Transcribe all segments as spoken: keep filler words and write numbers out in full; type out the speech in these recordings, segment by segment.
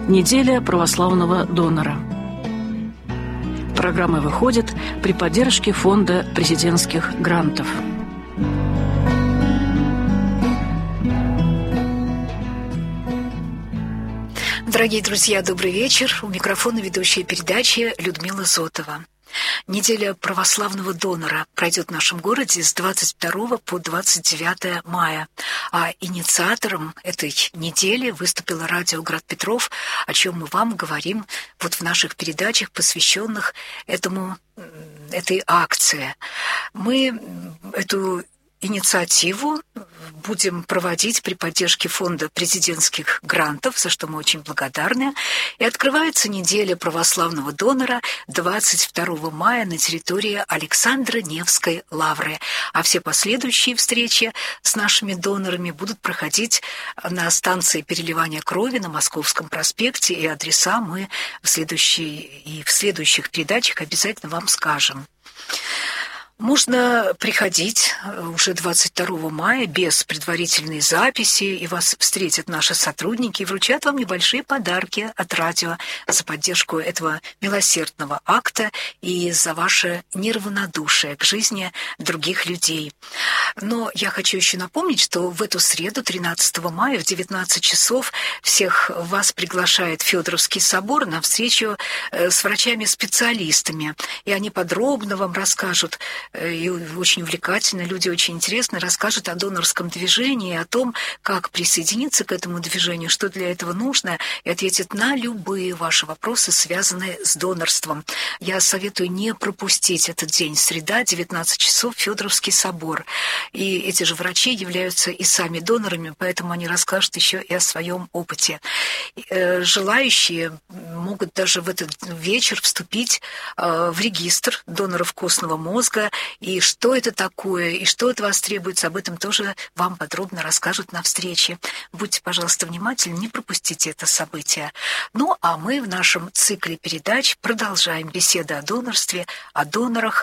Неделя православного донора. Программа выходит при поддержке Фонда президентских грантов. Дорогие друзья, добрый вечер. У микрофона ведущая передачи Людмила Зотова. Неделя православного донора пройдет в нашем городе с двадцать второго по двадцать девятое мая. А инициатором этой недели выступила радио «Град Петров», о чем мы вам говорим вот в наших передачах, посвященных этому, этой акции. Мы эту инициативу будем проводить при поддержке Фонда президентских грантов, за что мы очень благодарны. И открывается неделя православного донора двадцать второго мая на территории Александра Невской лавры. А все последующие встречи с нашими донорами будут проходить на станции переливания крови на Московском проспекте. И адреса мы в, следующей, и в следующих передачах обязательно вам скажем. Можно приходить уже двадцать второго мая без предварительной записи, и вас встретят наши сотрудники и вручат вам небольшие подарки от радио за поддержку этого милосердного акта и за ваше неравнодушие к жизни других людей. Но я хочу еще напомнить, что в эту среду, тринадцатого мая, в девятнадцать часов, всех вас приглашает Федоровский собор на встречу с врачами-специалистами, и они подробно вам расскажут, и очень увлекательно, люди очень интересно расскажут о донорском движении, о том, как присоединиться к этому движению, что для этого нужно, и ответят на любые ваши вопросы, связанные с донорством. Я советую не пропустить этот день. Среда, девятнадцать часов, Федоровский собор. И эти же врачи являются и сами донорами, поэтому они расскажут еще и о своем опыте. Желающие могут даже в этот вечер вступить в регистр доноров костного мозга. И что это такое, и что от вас требуется, об этом тоже вам подробно расскажут на встрече. Будьте, пожалуйста, внимательны, не пропустите это событие. Ну, а мы в нашем цикле передач продолжаем беседы о донорстве, о донорах.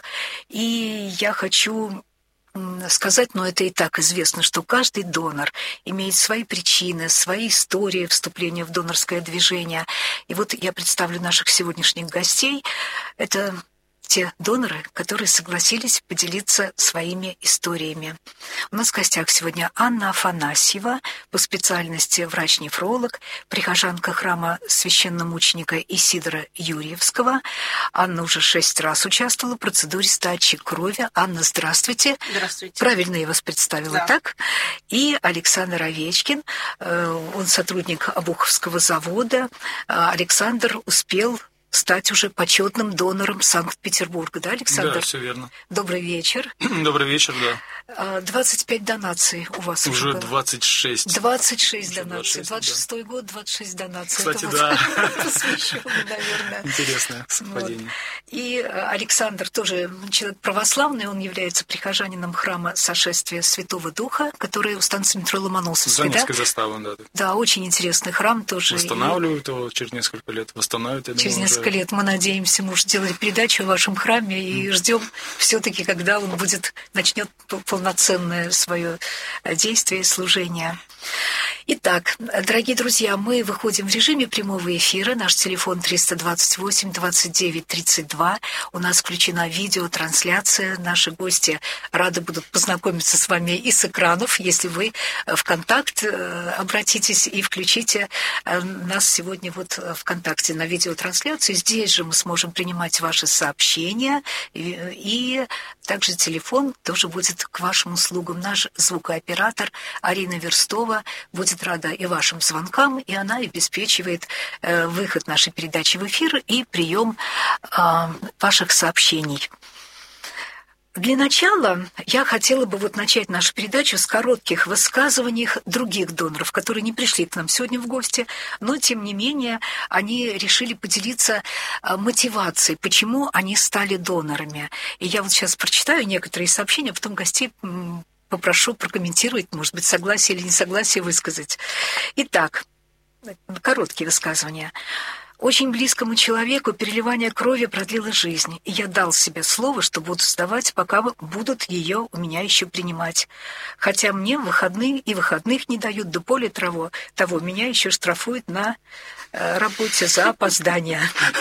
И я хочу сказать, но это и так известно, что каждый донор имеет свои причины, свои истории вступления в донорское движение. И вот я представлю наших сегодняшних гостей. Это те доноры, которые согласились поделиться своими историями. У нас в гостях сегодня Анна Афанасьева, по специальности врач-нефролог, прихожанка храма священномученика Исидора Юрьевского. Анна уже шесть раз участвовала в процедуре сдачи крови. Анна, здравствуйте. Здравствуйте. Правильно я вас представила, да. Так? И Александр Овечкин, он сотрудник Обуховского завода. Александр успел стать уже почетным донором Санкт-Петербурга, да, Александр? Да, все верно. Добрый вечер. Добрый вечер, да. двадцать пять донаций у вас уже, уже было. двадцать шесть. двадцать шесть уже донаций. двадцать шестой да. год, двадцать шесть донаций. Кстати, это да. Вот посвященный, наверное. Интересное совпадение. Вот. И Александр тоже человек православный, он является прихожанином храма Сошествия Святого Духа, который у станции метро Ломоносовской, да? Заневской заставы, да. Да, очень интересный храм тоже. Восстанавливают и... его через несколько лет, восстанавливают. Я через думаю, несколько уже... лет мы надеемся, мы уже делали передачу о вашем храме и ждем все-таки, когда он будет, начнет полноценное свое действие и служение. Итак, дорогие друзья, мы выходим в режиме прямого эфира. Наш телефон триста двадцать восемь двадцать девять тридцать два. У нас включена видеотрансляция. Наши гости рады будут познакомиться с вами и с экранов, если вы в контакт обратитесь и включите нас сегодня вот в контакте на видеотрансляцию. Здесь же мы сможем принимать ваши сообщения, и также телефон тоже будет к вашим услугам. Наш звукооператор Арина Верстова будет рада и вашим звонкам, и она обеспечивает э, выход нашей передачи в эфир и прием э, ваших сообщений. Для начала я хотела бы вот начать нашу передачу с коротких высказываний других доноров, которые не пришли к нам сегодня в гости, но, тем не менее, они решили поделиться мотивацией, почему они стали донорами. И я вот сейчас прочитаю некоторые сообщения, а потом гостей попрошу прокомментировать, может быть, согласие или несогласие высказать. Итак, короткие высказывания. Очень близкому человеку переливание крови продлило жизнь, и я дал себе слово, что буду сдавать, пока будут ее у меня еще принимать. Хотя мне выходные и выходных не дают, да более того, того меня еще штрафуют на э, работе за опоздание.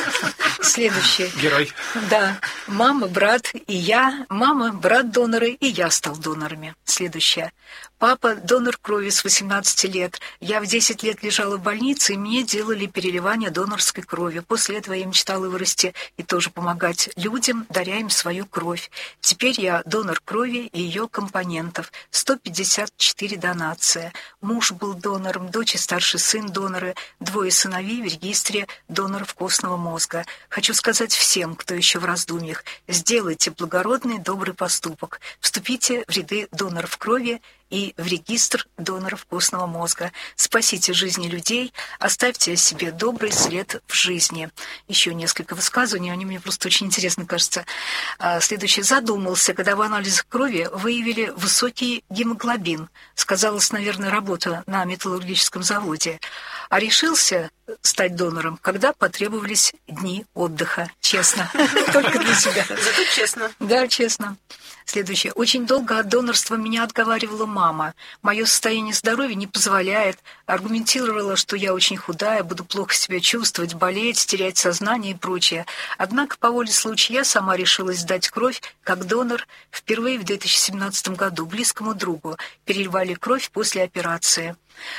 Следующее. Герой. Да. Мама, брат и я. Мама, брат доноры, и я стал донорами. Следующее. Папа донор крови с восемнадцати лет. Я в десять лет лежала в больнице, и мне делали переливание донорской крови. После этого я мечтала вырасти и тоже помогать людям, даря им свою кровь. Теперь я донор крови и ее компонентов. сто пятьдесят четыре донации. Муж был донором, дочь и старший сын доноры, двое сыновей в регистре доноров костного мозга. Хочу сказать всем, кто еще в раздумьях, сделайте благородный добрый поступок. Вступите в ряды доноров крови и в регистр доноров костного мозга. Спасите жизни людей, оставьте о себе добрый след в жизни. Еще несколько высказываний, они мне просто очень интересны, кажется. Следующий. Задумался, когда в анализах крови выявили высокий гемоглобин. Сказалась, наверное, работа на металлургическом заводе. А решился стать донором, когда потребовались дни отдыха. Честно. Только для себя. Зато честно. Да, честно. Следующее. Очень долго от донорства меня отговаривала мама. Мое состояние здоровья не позволяет. Аргументировала, что я очень худая, буду плохо себя чувствовать, болеть, терять сознание и прочее. Однако по воле случая я сама решилась сдать кровь как донор впервые в две тысячи семнадцатом году близкому другу. Переливали кровь после операции.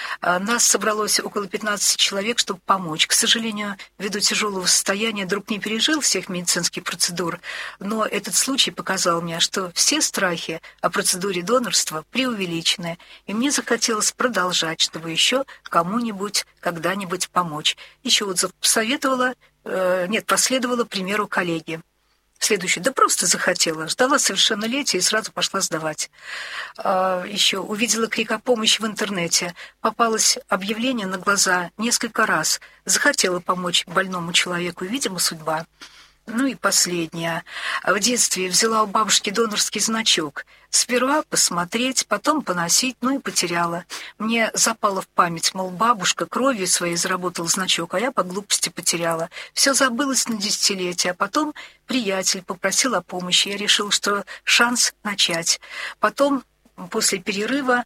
Нас собралось около пятнадцати человек, чтобы помочь. К сожалению, ввиду тяжелого состояния друг не пережил всех медицинских процедур, но этот случай показал мне, что все страхи о процедуре донорства преувеличены, и мне захотелось продолжать, чтобы еще кому-нибудь когда-нибудь помочь. Еще отзыв посоветовала, э, нет, последовала примеру коллеги. Следующее. Да просто захотела. Ждала совершеннолетия и сразу пошла сдавать. А, еще увидела крик о помощи в интернете. Попалось объявление на глаза несколько раз. Захотела помочь больному человеку. Видимо, судьба. Ну и последнее. В детстве взяла у бабушки донорский значок. Сперва посмотреть, потом поносить, ну и потеряла. Мне запало в память, мол, бабушка кровью своей заработала значок, а я по глупости потеряла. Все забылось на десятилетие, а потом приятель попросил о помощи. Я решила, что шанс начать. Потом, после перерыва,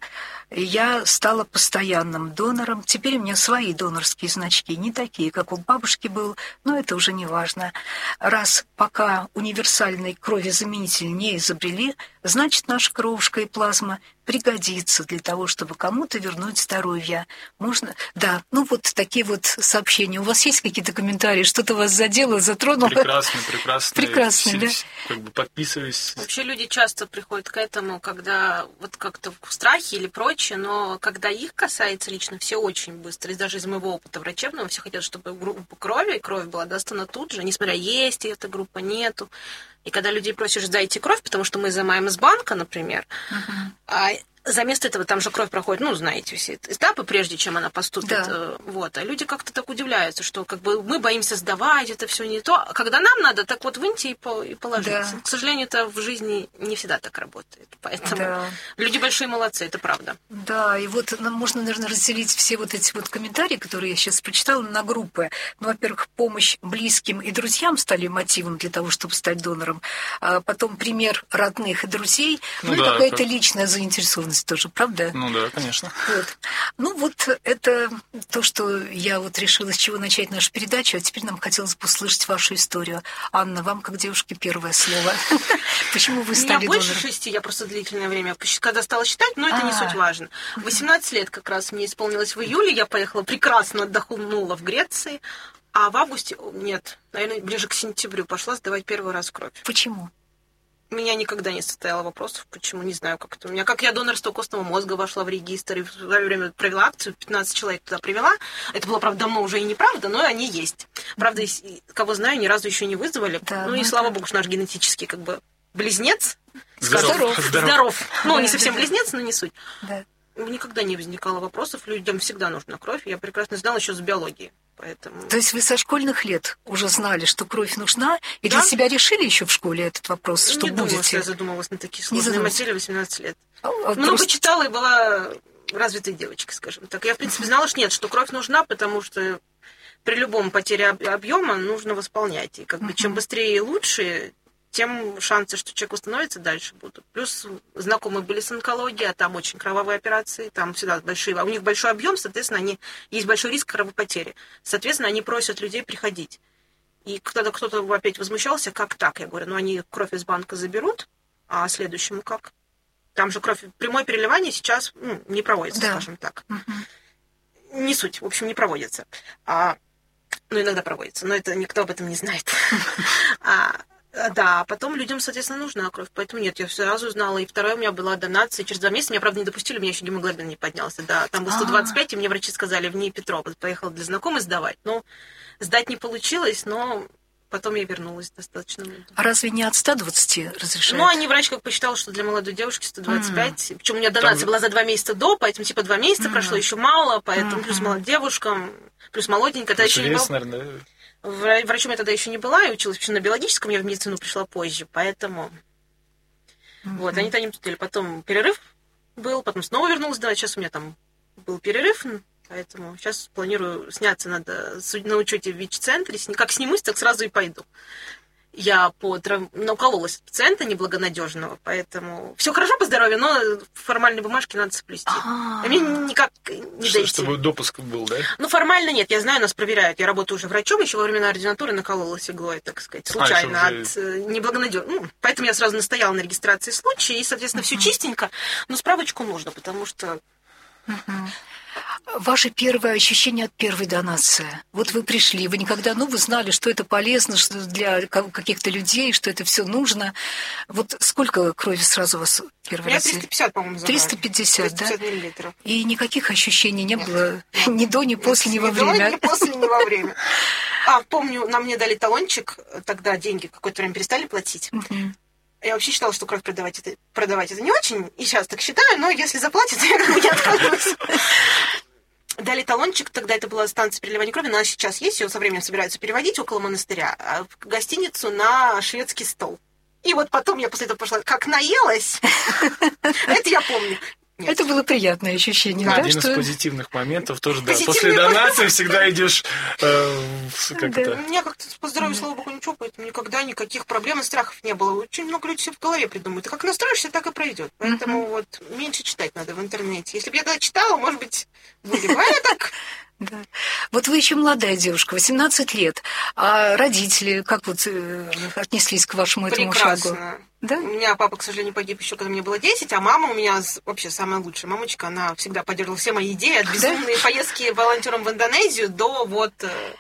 я стала постоянным донором. Теперь у меня свои донорские значки, не такие, как у бабушки был, но это уже не важно. Раз пока универсальный кровезаменитель не изобрели, значит, наша кровушка и плазма пригодится для того, чтобы кому-то вернуть здоровье. Можно... Да, ну вот такие вот сообщения. У вас есть какие-то комментарии? Что-то вас задело, затронуло? Прекрасно, прекрасно. Прекрасно, да? Как бы подписываюсь. Вообще люди часто приходят к этому, когда вот как-то в страхе или прочее, но когда их касается лично, все очень быстро. И даже из моего опыта врачебного все хотят, чтобы группа крови, кровь была достана тут же, несмотря есть эта группа, нету. И когда людей просишь сдайте кровь, потому что мы изымаем из банка, например, uh-huh. а за место этого там же кровь проходит, ну, знаете, все этапы, прежде чем она поступит. Да. Вот. А люди как-то так удивляются, что как бы мы боимся сдавать, это все не то. А когда нам надо, так вот выньте и, по, и положите. Да. К сожалению, это в жизни не всегда так работает. Поэтому да. люди большие молодцы, это правда. Да, и вот нам можно, наверное, разделить все вот эти вот комментарии, которые я сейчас прочитала, на группы. Ну, во-первых, помощь близким и друзьям стали мотивом для того, чтобы стать донором. А потом пример родных и друзей. Ну, ну да, и какая-то как... личная заинтересованность тоже, правда? Ну да, конечно. Вот. Ну вот это то, что я вот решила, с чего начать нашу передачу, а теперь нам хотелось бы услышать вашу историю. Анна, вам, как девушке, первое слово. Почему вы стали донором? У меня больше шести, я просто длительное время, когда стала считать, но это не суть важно. восемнадцать лет как раз мне исполнилось в июле, я поехала прекрасно, отдохнула в Греции, а в августе, нет, наверное, ближе к сентябрю пошла сдавать первый раз кровь. Почему? У меня никогда не состояло вопросов, почему, не знаю, как это. У меня, как я донорство костного мозга вошла в регистр, и в свое время провела акцию, пятнадцать человек туда привела. Это было, правда, давно уже и неправда, но они есть. Правда, кого знаю, ни разу еще не вызвали. Да, ну и слава богу, что наш генетический как бы близнец. Здоров. Здоров. Здоров. Здоров. Ну, да, не совсем да, близнец, но не суть. Да. Никогда не возникало вопросов, людям всегда нужна кровь. Я прекрасно знала еще с биологией. Поэтому... То есть вы со школьных лет уже знали, что кровь нужна, и да? для себя решили еще в школе этот вопрос, что не будете? Не думала, что я задумывалась на такие сложные материи восемнадцать лет. А, а Много просто... читала и была развитой девочкой, скажем так. Я, в принципе, знала, что нет, что кровь нужна, потому что при любом потере объема нужно восполнять. И как бы чем быстрее и лучше, тем шансы, что человек восстановится, дальше будут. Плюс знакомые были с онкологией, а там очень кровавые операции, там всегда большие, а у них большой объем, соответственно, они, есть большой риск кровопотери. Соответственно, они просят людей приходить. И когда кто-то опять возмущался, как так? Я говорю, ну они кровь из банка заберут, а следующему как? Там же кровь, прямое переливание сейчас ну, не проводится, да. скажем так. Угу. Не суть, в общем, не проводится. А, ну, иногда проводится, но это никто об этом не знает. Да, а потом людям, соответственно, нужна кровь. Поэтому нет, я сразу знала. И второе у меня была донация. Через два месяца меня, правда, не допустили, у меня еще гемоглобин не поднялся. Да, там было сто двадцать пять, и мне врачи сказали, в НИИ Петрова. Поехала для знакомой сдавать. Но сдать не получилось, но потом я вернулась достаточно. А разве не от ста двадцати разрешают? Ну, они врач как посчитал, что для молодой девушки сто двадцать пять. Mm-hmm. Причем у меня донация там... была за два месяца до, поэтому типа два месяца mm-hmm. прошло, еще мало, поэтому mm-hmm. плюс молодая девушка, плюс молоденькая. Плюс еще вес, не было... наверное, Врачом я тогда еще не была, я училась вообще на биологическом, я в медицину пришла позже, поэтому... Mm-hmm. Вот, они-то не тутели. Потом перерыв был, потом снова вернулась, да, сейчас у меня там был перерыв, поэтому сейчас планирую сняться надо на учете в ВИЧ-центре, как снимусь, так сразу и пойду. Я по трав... укололась от пациента неблагонадежного, поэтому все хорошо по здоровью, но формальные бумажки надо соблюсти. А мне никак не дойти. Чтобы допуск был, да? Ну, формально нет, я знаю, нас проверяют. Я работаю уже врачом, еще во времена ординатуры накололась иглой, так сказать, случайно а, от неблагонадежного. Ну, поэтому я сразу настояла на регистрации случая, и, соответственно, все чистенько. Но справочку нужно, потому что... Ваше первое ощущение от первой донации. Вот вы пришли, вы никогда, ну, вы знали, что это полезно что для каких-то людей, что это все нужно. Вот сколько крови сразу у вас первый раз? триста пятьдесят, по-моему, забрали. триста пятьдесят, триста пятьдесят да? миллилитров. И никаких ощущений не Нет. было ни до, ни после, ни во время? Ни после, ни во время. А, помню, нам мне дали талончик, тогда деньги какое-то время перестали платить. Я вообще считала, что кровь продавать это, продавать это не очень, и сейчас так считаю, но если заплатят, я как бы не откажусь. Дали талончик, тогда это была станция переливания крови, она сейчас есть, ее со временем собираются переводить около монастыря, в гостиницу на шведский стол. И вот потом я после этого пошла, как наелась, это я помню. Нет. Это было приятное ощущение, да? Один что... из позитивных моментов тоже, да. После донации всегда идешь э, как да. это... У меня как-то по здоровью, слава богу, ничего, поэтому никогда никаких проблем и страхов не было. Очень много людей себе в голове придумают. И как настроишься, так и пройдет. Поэтому mm-hmm. вот меньше читать надо в интернете. Если бы я тогда читала, может быть, были бы. А я так... Да. Вот вы еще молодая девушка, восемнадцать лет, а родители как вот э, отнеслись к вашему этому Прекрасно. шагу? Да? У меня папа, к сожалению, погиб еще, когда мне было десять, а мама у меня вообще самая лучшая мамочка, она всегда поддерживала все мои идеи, от безумной да? поездки волонтером в Индонезию до вот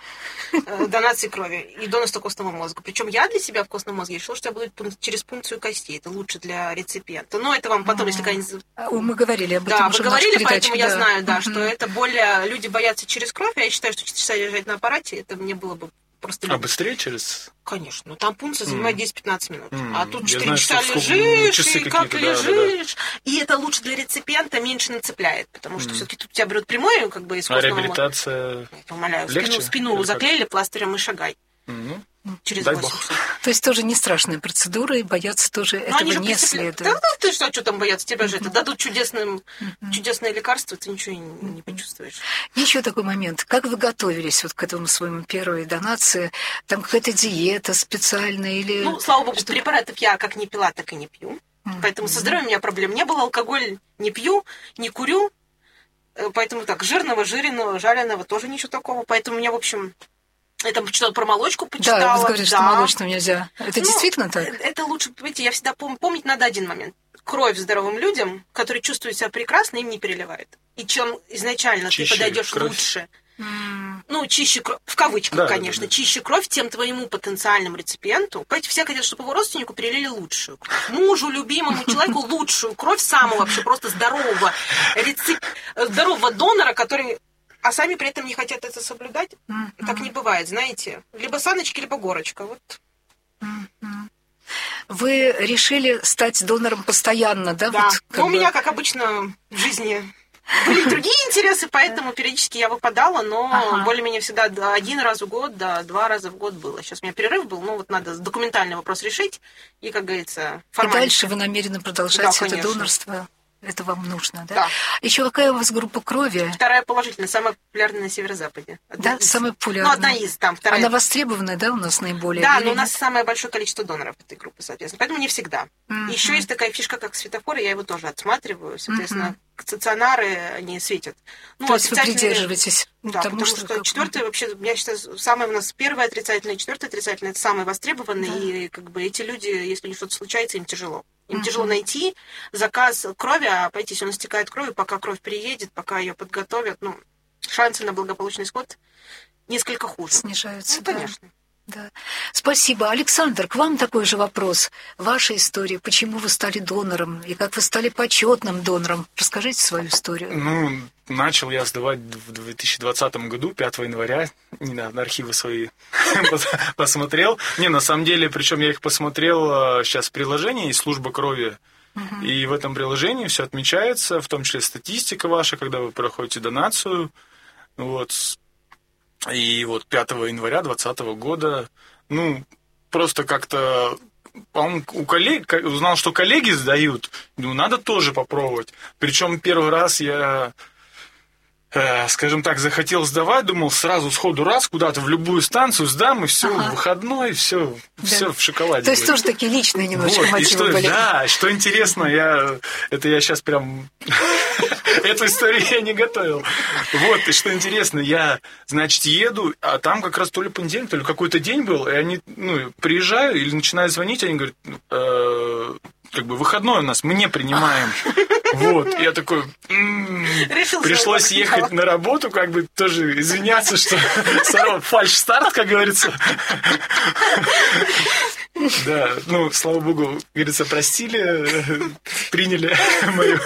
э, донации крови и донорства костного мозга. Причем я для себя в костном мозге решила, что я буду через пункцию костей, это лучше для реципиента. Но это вам потом, если когда-нибудь... Мы говорили об этом. Да, мы говорили, поэтому да. я знаю, да, что это более... Люди боятся через кровь, а я считаю, что четыре часа лежать на аппарате, это мне было бы просто... А быстрее через... Конечно, но там пункция занимает mm. десять-пятнадцать минут. Mm. А тут четыре знаю, часа лежишь, и как да, лежишь. Да, да. И это лучше для реципиента, меньше нацепляет, потому что mm. все-таки тут тебя берут прямое, как бы из костного мозга. А реабилитация Я умоляю, легче? спину, спину заклеили пластырем и шагай. Mm. Через Дай восемь бог. часов. То есть тоже не страшная процедура, и бояться тоже но этого не следует. Да, да, ты что, а что там бояться? Тебя же это дадут чудесным, чудесное лекарство, ты ничего не, не почувствуешь. Еще такой момент. Как вы готовились вот к этому своему первой донации? Там какая-то диета специальная или... Ну, слава богу, что... препаратов я как не пила, так и не пью. Mm-hmm. Поэтому со здоровьем у меня проблем не было. Алкоголь не пью, не курю. Поэтому так, жирного, жиренного, жареного тоже ничего такого. Поэтому у меня, в общем... Я там почитала про молочку, почитала. Да, вы говорите, да. что молочную нельзя. Это ну, действительно так? Это лучше, понимаете, я всегда пом- помнить надо один момент. Кровь здоровым людям, которые чувствуют себя прекрасно, им не переливают. И чем изначально чище ты подойдешь кровь. Лучше, mm. ну, чище кровь, в кавычках, да, конечно, да, да. чище кровь, тем твоему потенциальному реципиенту. Понимаете, все хотят, чтобы его родственнику перелили лучшую кровь. Мужу, любимому человеку лучшую кровь, самого вообще просто здорового, рецip... здорового донора, который... А сами при этом не хотят это соблюдать. Mm-hmm. Так не бывает, знаете. Либо саночки, либо горочка. Вот. Mm-hmm. Вы решили стать донором постоянно, да? Да. Вот, но бы... у меня, как обычно, в жизни были другие интересы, поэтому периодически я выпадала, но ага. более-менее всегда один раз в год, да, два раза в год было. Сейчас у меня перерыв был, но вот надо документальный вопрос решить. И, как говорится, формально. И дальше вы намерены продолжать да, это донорство? Это вам нужно, да? Да. Еще какая у вас группа крови? Вторая положительная, самая популярная на Северо-Западе. Одна Да, из... самая популярная. Ну, одна из там, вторая. Она востребованная, да, у нас наиболее? Да, или но у нет? нас самое большое количество доноров этой группы, соответственно. Поэтому не всегда. Mm-hmm. Еще есть такая фишка, как светофоры, я его тоже отсматриваю. Соответственно, Mm-hmm. стационары, они светят. Ну, То есть вы отрицательные- придерживаетесь? Да, потому, что, что как- четвертый вообще, я считаю, самое у нас первое отрицательное и четвертое отрицательное, это самые востребованные, Да. и как бы эти люди, если у них что-то случается, им тяжело. Им Мгм. тяжело найти заказ крови, а пойти, если он истекает кровью, пока кровь приедет, пока ее подготовят, ну, шансы на благополучный исход несколько хуже. Снижаются, Ну, да. конечно. Да. Спасибо. Александр, к вам такой же вопрос. Ваша история, почему вы стали донором и как вы стали почетным донором? Расскажите свою историю. Ну, начал я сдавать в две тысячи двадцатом году, пятого января, не на архивы свои посмотрел. Не, на самом деле, причем я их посмотрел сейчас в приложении «Служба крови». И в этом приложении все отмечается, в том числе статистика ваша, когда вы проходите донацию. Вот. И вот пятого января двадцатого года, ну, просто как-то, по-моему, у коллег, узнал, что коллеги сдают, ну, надо тоже попробовать. Причем первый раз я, э, скажем так, захотел сдавать, думал, сразу сходу раз куда-то в любую станцию сдам, и все, Ага. выходной, все, Да. все в шоколаде. То есть будет. тоже такие личные немножко Вот, и мотивы что, были. да, что интересно, я, это я сейчас прям, эту историю я не готовил. Вот, и что интересно, я, значит, еду, а там как раз то ли понедельник, то ли какой-то день был, и они, ну, приезжаю или начинаю звонить, они говорят, «Э, как бы выходной у нас, мы не принимаем». Вот, я такой, м-м, Решил пришлось сделать ехать так. на работу, как бы тоже извиняться, что сорвал фальш-старт, как говорится. Да, ну, слава богу, говорится, простили, приняли мою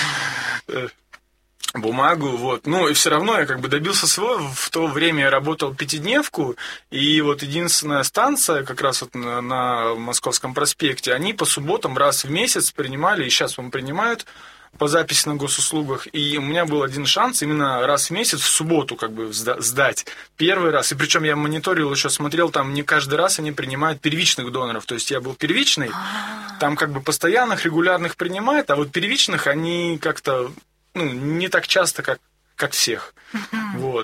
э, бумагу, вот. Ну, и все равно я как бы добился своего. В то время я работал пятидневку, и вот единственная станция, как раз вот на, на Московском проспекте, они по субботам раз в месяц принимали, и сейчас вам принимают по записи на госуслугах, и у меня был один шанс именно раз в месяц в субботу как бы сдать первый раз, и причем я мониторил еще, смотрел, там не каждый раз они принимают первичных доноров, то есть я был первичный, там как бы постоянных, регулярных принимают, а вот первичных они как-то, ну, не так часто, как, как всех, вот.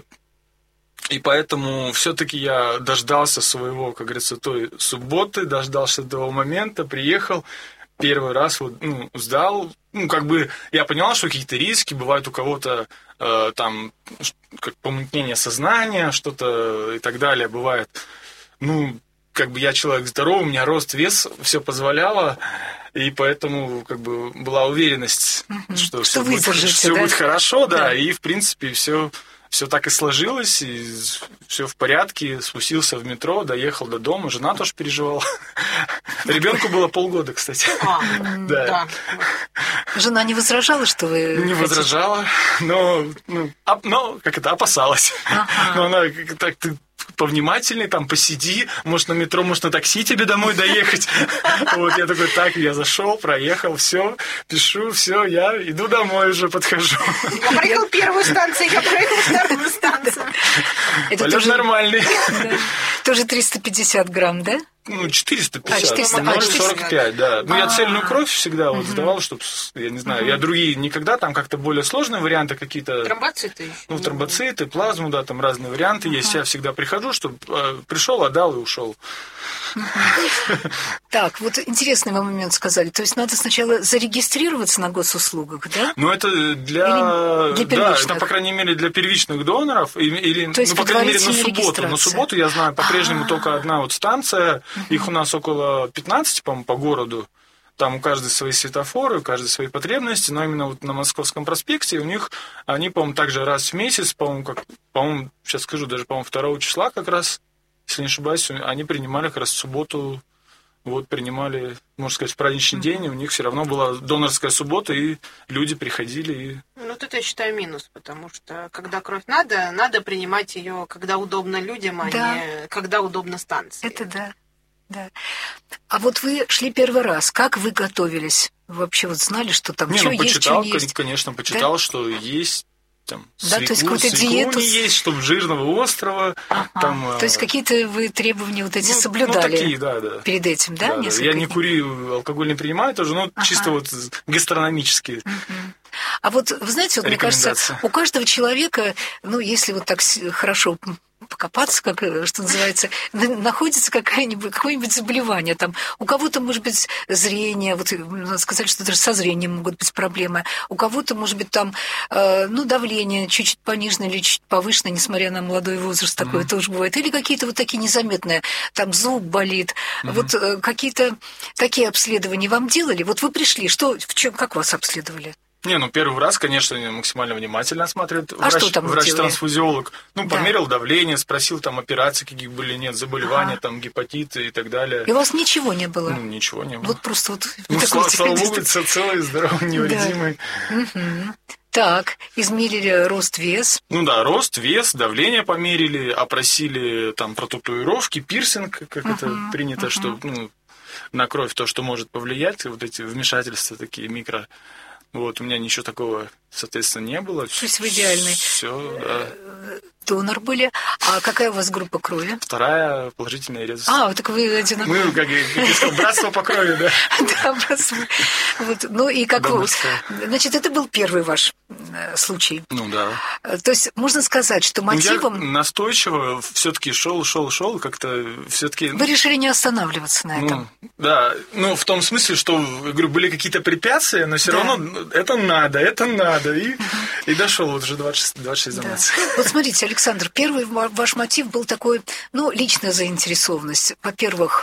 И поэтому все-таки я дождался своего, как говорится, той субботы, дождался того момента, приехал, первый раз вот, ну, сдал, ну, как бы я понял, что какие-то риски бывают у кого-то, э, там, как помутнение сознания, что-то и так далее бывает. Ну, как бы я человек здоровый, у меня рост, вес, все позволяло, и поэтому, как бы, была уверенность, mm-hmm. что, что все, будет, все да? будет хорошо, да, да, и, в принципе, все... Все так и сложилось, и все в порядке. Спустился в метро, доехал до дома. Жена тоже переживала. Ребенку было полгода, кстати. А, да. да. Жена не возражала, что вы... Не хотите? возражала, но, ну, оп, но как это, опасалась. Ага. Но она так, ты повнимательней, там, посиди, может, на метро, может, на такси тебе домой доехать. Вот, я такой, так, я зашел, проехал, все, пишу, все, я иду домой уже, подхожу. Я проехал первую станцию, я проехал вторую станцию. Это Полет тоже нормальный. тоже триста пятьдесят грамм, да? Ну, четыреста пятьдесят, А, четыреста, ноль а, сорок пять, да. Ну, я цельную кровь всегда вот Мгм. сдавал, чтобы, я не знаю, я другие никогда, там как-то более сложные варианты какие-то. Тромбоциты еще. Ну, тромбоциты, плазму, да, там разные варианты есть. Я всегда прихожу, чтобы э, пришел, отдал и ушел. Так, вот интересный вы момент сказали. То есть надо сначала зарегистрироваться на госуслугах, да? Ну, это для... Или для да, первичных? это, по крайней мере, для первичных доноров. Или, или, То есть ну, по крайней мере, на предварительная субботу. На регистрация. субботу, я знаю, по-прежнему А-а-а. только одна вот станция. Их у нас около пятнадцати, по-моему, по городу. Там у каждой свои светофоры, у каждой свои потребности, но именно вот на Московском проспекте у них, они, по-моему, также раз в месяц, по-моему, как, по-моему, сейчас скажу, даже, по-моему, второго числа как раз, если не ошибаюсь, они принимали как раз в субботу, вот, принимали, можно сказать, в праздничный день, и у них все равно была донорская суббота, и люди приходили и... Ну, вот это я считаю минус, потому что когда кровь надо, надо принимать ее, когда удобно людям, а Да. не когда удобно станции. Это да. Да. А вот вы шли первый раз. Как вы готовились? Вы вообще вот знали, что там Не, что ну, есть, почитал, что не есть? конечно, почитал, Да? что есть там Да, свеклу, то есть какую-то свеклу диету... не есть, чтобы жирного острова. Ага. Там, то есть какие-то вы требования вот эти ну, соблюдали ну, такие, да, да. перед этим, да? Да, да. Я не курю, алкоголь не принимаю тоже, но ага. чисто вот гастрономические. Угу. А вот, вы знаете, вот мне кажется, у каждого человека, ну, если вот так хорошо покопаться, как, что называется, находится какое-нибудь, какое-нибудь заболевание. Там, у кого-то, может быть, зрение, вот сказали, что даже со зрением могут быть проблемы. У кого-то, может быть, там, э, ну, давление чуть-чуть пониженное или чуть повышенное, несмотря на молодой возраст, такое mm-hmm. тоже бывает. Или какие-то вот такие незаметные, там, зуб болит. Mm-hmm. Вот э, какие-то такие обследования вам делали? Вот вы пришли, что, в чем, как вас обследовали? Не, ну первый раз, конечно, максимально внимательно осматривает а врач, что там врач-трансфузиолог. Ну, да. померил давление, спросил там операции, какие были, нет, заболевания, ага. там гепатиты и так далее. И у вас ничего не было? Ну, ничего не было. Вот просто вот... Ну, слава, слава богу, целый, здоровый, невредимый. Да. Угу. Так, измерили рост, вес. Ну да, рост, вес, давление померили, опросили там про татуировки, пирсинг, как uh-huh, это принято, uh-huh. что ну, на кровь то, что может повлиять, вот эти вмешательства такие микро. Вот, у меня ничего такого, соответственно, не было. То есть вы идеальный. Все, да. Донор были. А какая у вас группа крови? Вторая положительная резус. А, так вы одинаковые. Мы, как я сказал, братство по крови, да. Да, братство. Вот, ну и как вы... Значит, это был первый ваш случай. Ну да. То есть можно сказать, что мотивом... Я настойчиво все-таки шел, шел, шел, как-то все-таки... Вы решили не останавливаться на этом? Ну, да, ну в том смысле, что, я говорю, были какие-то препятствия, но все да. равно это надо, это надо. И, угу. и дошел вот уже двадцать шесть заниматься. Да. Вот смотрите, Александр, первый ваш мотив был такой, ну, личная заинтересованность. Во-первых,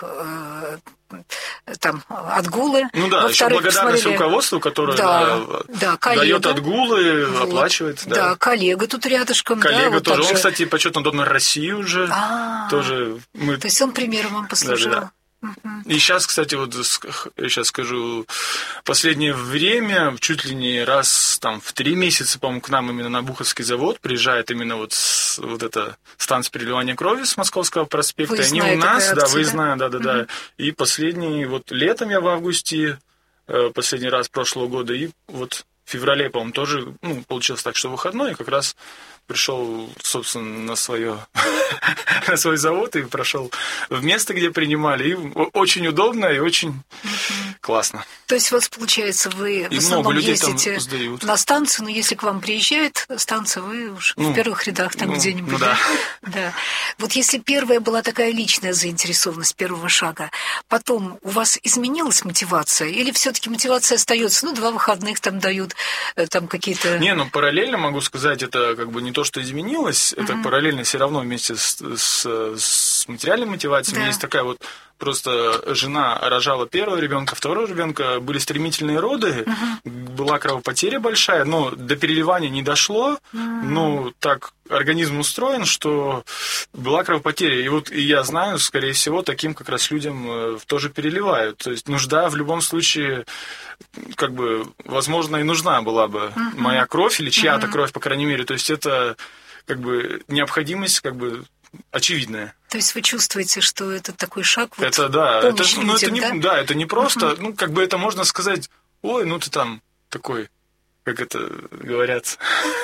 там, отгулы. Ну да, еще благодарность посмотрели... руководству, которое да, да, дает отгулы, вот. Оплачивает. Да. да, коллега тут рядышком. Коллега да, вот тоже, он, же... кстати, почетный донор России уже. А-а-а. Тоже мы... То есть он примером вам послужил. Да, да, да. И сейчас, кстати, вот я сейчас скажу, последнее время, чуть ли не раз там в три месяца, по-моему, к нам именно на Буховский завод приезжает именно вот, с, вот эта станция переливания крови с Московского проспекта. Выездная Они у нас, акция, да, выездная, да, да, да, да. И последний, вот летом я в августе, последний раз прошлого года, и вот в феврале, по-моему, тоже, ну, получилось так, что выходной, и как раз пришел, собственно, на, свое, на свой завод и прошел в место, где принимали. И очень удобно и очень uh-huh. классно. То есть у вас, получается, вы и в основном ездите на станцию, но если к вам приезжает станция, вы уж ну, в первых рядах там ну, где-нибудь. Ну, да. да. Вот если первая была такая личная заинтересованность первого шага, потом у вас изменилась мотивация? Или все-таки мотивация остается? Ну, два выходных там дают, там какие-то... Не, ну, параллельно могу сказать, это как бы не то, что изменилось, uh-huh. это параллельно все равно вместе с, с, с материальной мотивацией. Да. У меня есть такая вот, просто жена рожала первого ребенка, второго ребенка, были стремительные роды, uh-huh. была кровопотеря большая, но до переливания не дошло, uh-huh. ну, так организм устроен, что была кровопотеря. И вот и я знаю, скорее всего, таким как раз людям тоже переливают. То есть нужда в любом случае, как бы, возможно, и нужна была бы uh-huh. моя кровь или чья-то uh-huh. кровь, по крайней мере. То есть это как бы необходимость, как бы, очевидная. То есть вы чувствуете, что это такой шаг? Вот, это да, это, людям, ну, это не, да? да, это не просто, uh-huh. ну, как бы это можно сказать, ой, ну ты там такой, как это говорят,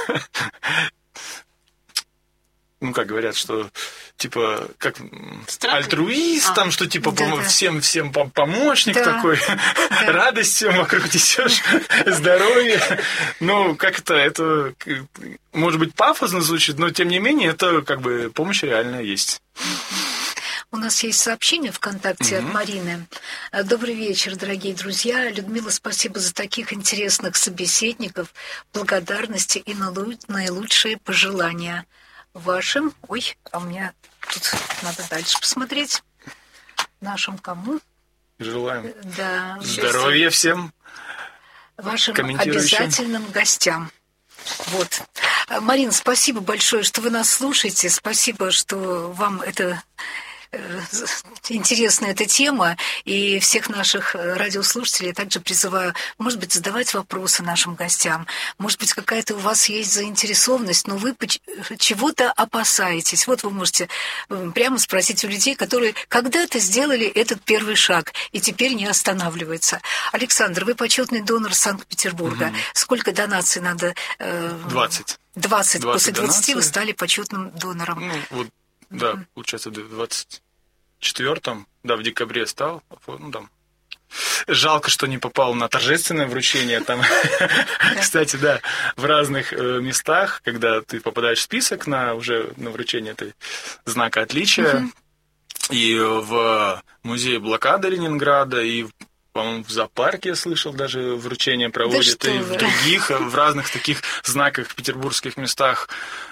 ну, как говорят, что, типа, как Страх? альтруист, а. там, что, типа, да, пом- да. всем, всем помощник да. такой, да. радость всем вокруг несешь, здоровье. Ну, как это, это, может быть, пафосно звучит, но, тем не менее, это, как бы, помощь реально есть. У нас есть сообщение ВКонтакте mm-hmm. от Марины. Добрый вечер, дорогие друзья. Людмила, спасибо за таких интересных собеседников, благодарности и наилучшие пожелания. Вашим, ой, а у меня тут надо дальше посмотреть. Нашим кому? Желаем. Да. Здоровья всем. Вашим обязательным гостям. Вот. Марина, спасибо большое, что вы нас слушаете. Спасибо, что вам это... интересная эта тема, и всех наших радиослушателей также призываю, может быть, задавать вопросы нашим гостям, может быть, какая-то у вас есть заинтересованность, но вы чего-то опасаетесь. Вот вы можете прямо спросить у людей, которые когда-то сделали этот первый шаг и теперь не останавливаются. Александр, вы почетный донор Санкт-Петербурга. Угу. Сколько донаций надо? двадцать. двадцать, после двадцати донаций. вы стали почетным донором. Ну, вот, да, mm-hmm. получается, в двадцать четвёртом, да, в декабре стал, ну, там. Жалко, что не попал на торжественное вручение. Там, кстати, да, в разных местах, когда ты попадаешь в список на уже на вручение этой знака отличия, и в музее блокады Ленинграда, и, по-моему, в зоопарке, я слышал, даже вручение проводят, да и в других, в разных таких знаках в петербургских местах.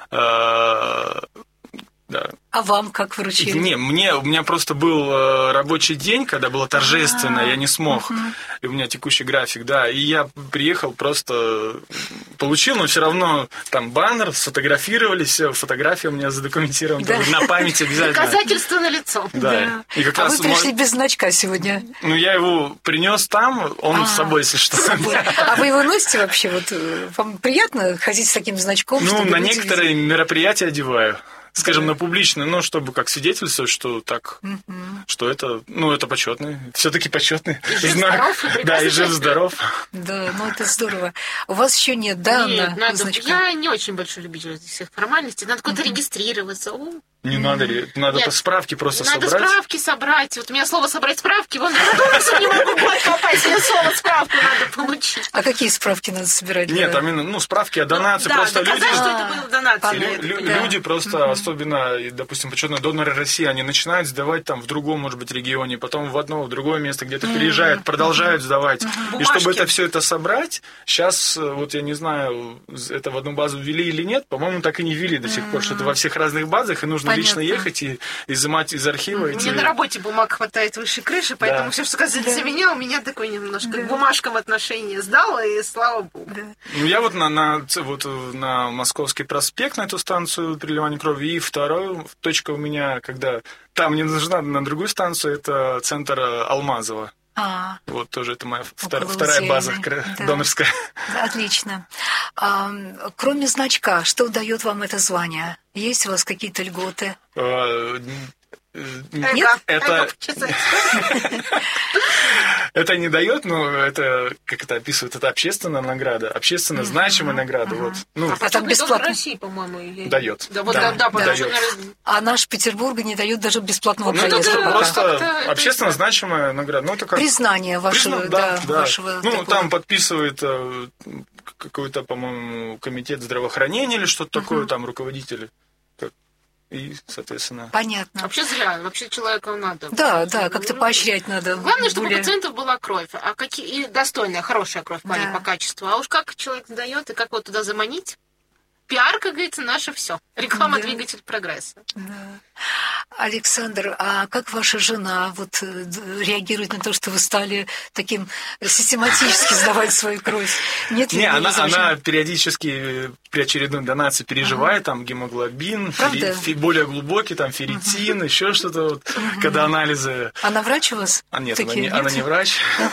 Да. А вам как вручили? Не, мне, у меня просто был э, рабочий день, когда было торжественно, я не смог. Uh-huh. И у меня текущий график, да. И я приехал, просто получил, но все равно там баннер, сфотографировались, все, фотография у меня задокументирована, да. На память обязательно. Доказательство налицо. Да. Да. И как а раз вы пришли мой... без значка сегодня? Ну, я его принес там, он а, с собой, если что. А вы его носите вообще? Вот, вам приятно ходить с таким значком? Ну, на некоторые видеть? мероприятия одеваю. Скажем, на публичное, ну, чтобы как свидетельствовать, что так, mm-hmm. что это, ну, это почетный, все-таки почетный знак. Да, и жив-здоров. Да, ну это здорово. У вас еще нет, да, нет, на надо, я не очень большой любитель этих всех формальностей. Надо куда-то mm-hmm. регистрироваться. Не mm-hmm. надо, надо Нет, справки просто надо собрать. Надо справки собрать. Вот у меня слово «собрать справки», вон я на не могу год попасть, мне слово «справку» надо получить. А какие справки надо собирать? Нет, там именно, ну, справки о донации. Ну, просто да, люди, доказать, что это было донация. Лю- да. Люди просто, mm-hmm. особенно, допустим, почетные доноры России, они начинают сдавать там в другом, может быть, регионе, потом в одно, в другое место, где-то mm-hmm. переезжают, продолжают mm-hmm. сдавать. Mm-hmm. И чтобы это все это собрать, сейчас, вот я не знаю, это в одну базу ввели или нет, по-моему, так и не ввели до сих mm-hmm. пор, что это во всех разных базах, и нужно Понятно. лично ехать и изымать из архива. Мне эти... на работе бумаг хватает выше крыши, поэтому да. все, что касается да. меня, у меня такой немножко да. к бумажкам отношение сдала, и слава богу. Да. Ну, я вот на, на, вот на Московский проспект, на эту станцию переливания крови, и вторая точка у меня, когда там мне нужна на другую станцию, это центр Алмазова. А, вот тоже это моя втор, вторая база да. донорская. Да, отлично. А, кроме значка, что дает вам это звание? Есть у вас какие-то льготы? А, нет? Это... Это не дает, но это, как это описывает, это общественная награда, общественно значимая награда. Вот. Ну, а там бесплатно России, по-моему, дает. Да, вот, да, да, дает. А наш Петербург не дает даже бесплатного ну, проезда. Это просто общественно значимая награда. Ну, это как... Признание вашего, Призна... да, да, да. вашего. Ну, такого... там подписывает какой-то, по-моему, комитет здравоохранения или что-то uh-huh. такое, там руководители. И, соответственно... Понятно. Вообще зря, вообще человеку надо. Да, да, как-то ну, поощрять надо. Главное, чтобы более... у пациентов была кровь, а какие и достойная, хорошая кровь в плане да. по качеству. А уж как человек сдает и как его туда заманить? Пиар, как говорится, наше все. Реклама да. двигатель прогресса. Да. Александр, а как ваша жена вот реагирует на то, что вы стали таким систематически сдавать свою кровь? Нет ли Не, она, она периодически при очередной донации переживает, ага. там гемоглобин, фери, фи, более глубокий, там ферритин, ага. еще что-то, вот, ага. когда анализы. Она врач у вас? А нет, она не, она не врач.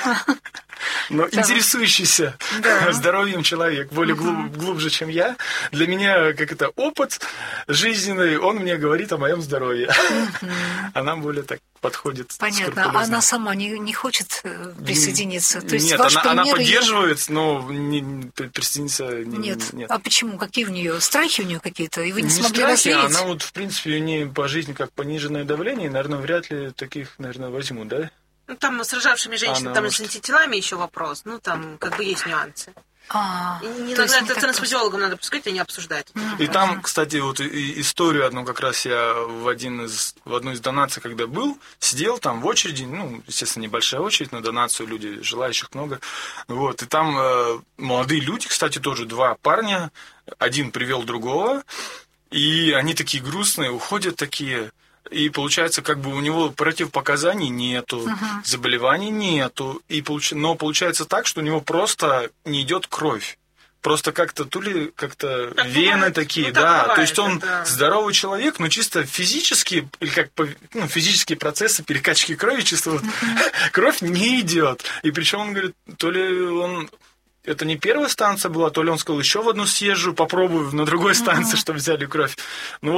Но да. интересующийся да. здоровьем человек, более uh-huh. глубже, чем я. Для меня, как это, опыт жизненный, он мне говорит о моем здоровье. Uh-huh. Она более так подходит. Понятно. А она сама не, не хочет присоединиться? То есть нет, ваш она, она пример поддерживает, ее... но не, присоединиться не, нет. нет. А почему? Какие у нее? Страхи у нее какие-то? И вы не, не смогли страхи, развеять? Она вот, в принципе, у нее по жизни как пониженное давление, наверное, вряд ли таких, наверное, возьмут, да? Ну, там с рожавшими женщинами, Она там может... с антителами еще вопрос. Ну, там как бы есть нюансы. А, и не надо, это трансфузиологам надо пускать, они обсуждают. И uh-huh. там, кстати, вот и, историю одну как раз я в, один из, в одну из донаций, когда был, сидел там в очереди, ну, естественно, небольшая очередь на донацию, люди, желающих много. Вот, и там э, молодые люди, кстати, тоже два парня, один привел другого, и они такие грустные, уходят такие... И получается, как бы у него противопоказаний нету, uh-huh. заболеваний нету, и получ... но получается так, что у него просто не идет кровь. Просто как-то то ли как-то так вены бывает. такие, ну, да. Бывает, то есть он это... здоровый человек, но чисто физически, или как ну, физические процессы перекачки крови, чисто вот uh-huh. кровь не идет. И причем он говорит, то ли он. Это не первая станция была, то ли он сказал, еще в одну съезжу, попробую на другой станции, uh-huh. чтобы взяли кровь. Ну вот.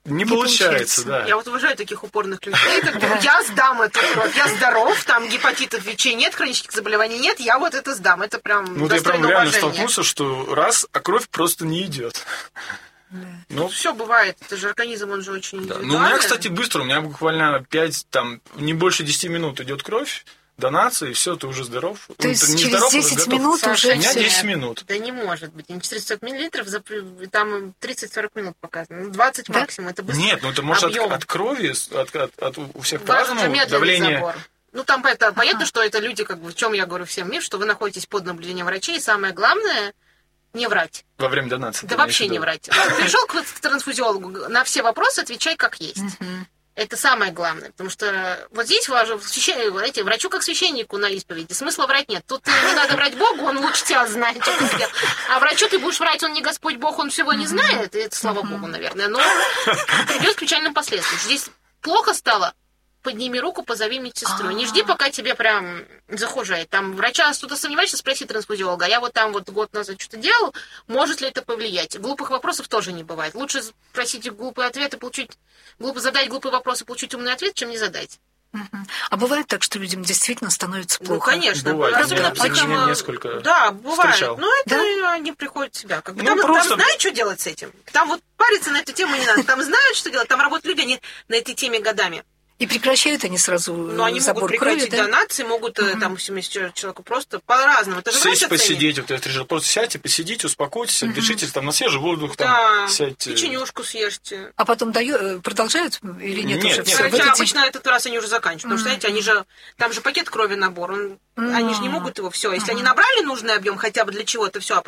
Не, Не получается, получается. да. Я вот уважаю таких упорных людей, когда я сдам эту кровь, я здоров, там гепатитов, ВИЧ нет, хронических заболеваний нет, я вот это сдам. Это прям Ну, вот я прям достойно реально уважения. столкнулся, что раз, а кровь просто не идет. Ну, Все бывает, это же организм, он же очень да. индивидуальный. Ну, у меня, кстати, быстро, у меня буквально пять, там, не больше десяти минут идет кровь, донация, и все, ты уже здоров. То Ну, есть ты не через здоров, а десять готов. минут Саша, уже У меня всё. десять минут. Да не может быть. Не четыреста сорок миллилитров, за- там тридцать-сорок минут показано. Ну, двадцать Да? максимум. Это быстро. Нет, ну это может от, Объем. от крови, от, от, от у всех Важен же по-разному медленный давление. забор. Ну, там это, понятно, что это люди, как бы, в чем я говорю всем миф, что вы находитесь под наблюдением врачей, и самое главное не врать. Во время донации. Да ты вообще имеешь в не виду? врать. Пришел к трансфузиологу, на все вопросы отвечай как есть. Это самое главное, потому что вот здесь важно, священ... знаете, врачу как священнику на исповеди, смысла врать нет. Тут не надо врать Богу, он лучше тебя знает, что ты сделал. А врачу ты будешь врать, он не Господь Бог, он всего не знает, и это слава Богу, наверное, но придет к печальным последствиям. Здесь плохо стало, подними руку, позови медсестру. Не жди, пока тебе прям захужает. Там врача что-то сомневаешься, спроси трансфузиолога. А я вот там вот год назад что-то делал, может ли это повлиять? Глупых вопросов тоже не бывает. Лучше спросить глупые ответы, получить, глупо задать глупые вопросы, получить умный ответ, чем не задать. А бывает так, что людям действительно становится Ну, плохо? конечно. Бывает. Особенно Я психомо... не- несколько Да, бывает. встречал. Но это они приходят в себя. Как бы Ну, там, просто- там знают, что делать с этим. Там вот париться на эту тему не надо. Там знают, что делать. Там работают люди, они на этой теме годами. И прекращают они сразу Но они забор могут крови, прекратить да? донации, могут э, там, если человеку просто по-разному. Это же врач Сесть, оценит. посидеть, вот я встречал, просто сядьте, посидите, успокойтесь, отдышитесь, там на свежий воздух, там Да, сядьте. печенюшку съешьте. А потом даю, продолжают или нет, Нет, уже нет. все? Хотя В этот день- обычно этот раз они уже заканчивают. Потому что, знаете, они же, там же пакет крови набор. Он, они же не могут его все. Если они набрали нужный объем хотя бы для чего-то, все,